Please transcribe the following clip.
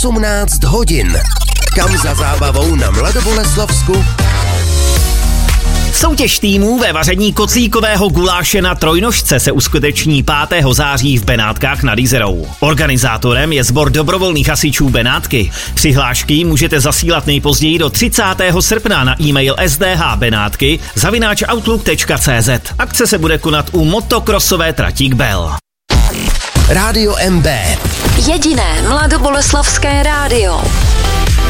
18 hodin. Kam za zábavou na Mladoboleslavsku? Soutěž týmů ve vaření koclíkového guláše na trojnožce se uskuteční 5. září v Benátkách nad Jizerou. Organizátorem je sbor dobrovolných hasičů Benátky. Přihlášky můžete zasílat nejpozději do 30. srpna na e-mail sdhbenátky@outlook.cz. Akce se bude konat u motokrosové trati Kbel. Rádio MB. Jediné mladoboleslavské rádio.